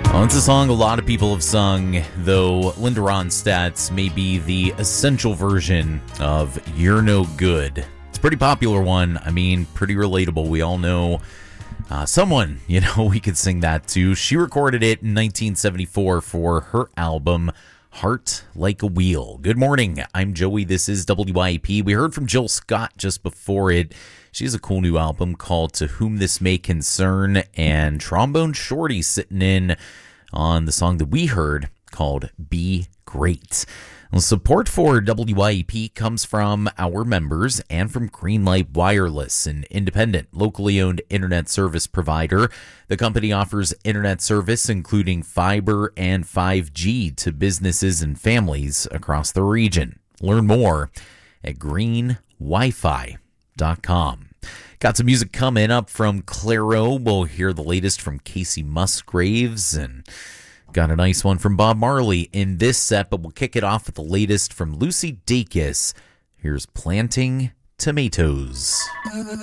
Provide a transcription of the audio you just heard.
Well, it's a song a lot of people have sung, though Linda Ronstadt's may be the essential version of You're No Good. It's a pretty popular one. I mean, pretty relatable. We all know someone, we could sing that to. She recorded it in 1974 for her album, Heart Like a Wheel. Good morning. I'm Joey. This is WYAP. We heard from Jill Scott just before it. She has a cool new album called To Whom This May Concern, and Trombone Shorty sitting in on the song that we heard called Be Great. Well, support for WYAP comes from our members and from Greenlight Wireless, an independent, locally owned internet service provider. The company offers internet service including fiber and 5G to businesses and families across the region. Learn more at greenwifi.com. Got some music coming up from Clairo. We'll hear the latest from Casey Musgraves, and got a nice one from Bob Marley in this set, but we'll kick it off with the latest from Lucy Dacus. Here's Planting Tomatoes.